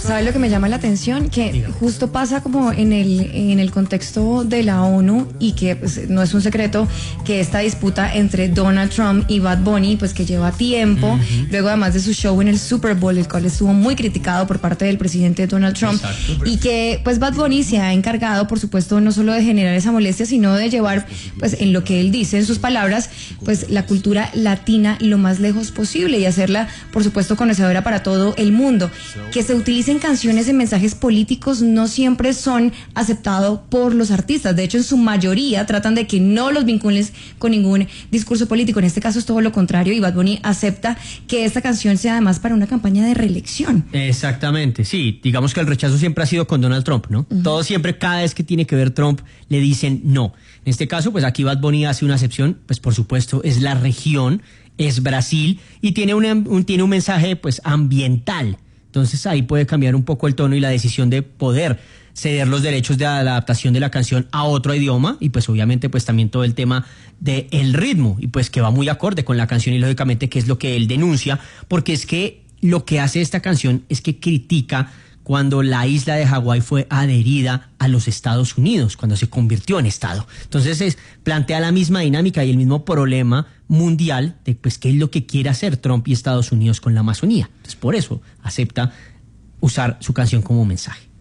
¿Sabes lo que me llama la atención? Que justo pasa como en el contexto de la ONU y que pues, no es un secreto que esta disputa entre Donald Trump y Bad Bunny, pues que lleva tiempo, luego además de su show en el Super Bowl, el cual estuvo muy criticado por parte del presidente Donald Trump. Exacto. Y que pues Bad Bunny se ha encargado, por supuesto, no solo de generar esa molestia, sino de llevar, pues en lo que él dice, en sus palabras, pues la cultura latina lo más lejos posible y hacerla, por supuesto, conocedora para todo el mundo. Que se utilicen canciones en mensajes políticos no siempre son aceptados por los artistas. De hecho, en su mayoría tratan de que no los vincules con ningún discurso político. En este caso es todo lo contrario y Bad Bunny acepta que esta canción sea además para una campaña de reelección. Exactamente, sí. Digamos que el rechazo siempre ha sido con Donald Trump, ¿no? Todo siempre, cada vez que tiene que ver Trump, le dicen no. En este caso, pues aquí Bad Bunny hace una excepción, pues por supuesto es la región, es Brasil y tiene un mensaje pues ambiental. Entonces ahí puede cambiar un poco el tono y la decisión de poder ceder los derechos de la adaptación de la canción a otro idioma y pues obviamente pues también todo el tema del ritmo y pues que va muy acorde con la canción y lógicamente que es lo que él denuncia, porque es que lo que hace esta canción es que critica cuando la isla de Hawái fue adherida a los Estados Unidos, cuando se convirtió en Estado. Entonces plantea la misma dinámica y el mismo problema mundial de pues qué es lo que quiere hacer Trump y Estados Unidos con la Amazonía. Entonces por eso acepta usar su canción como mensaje.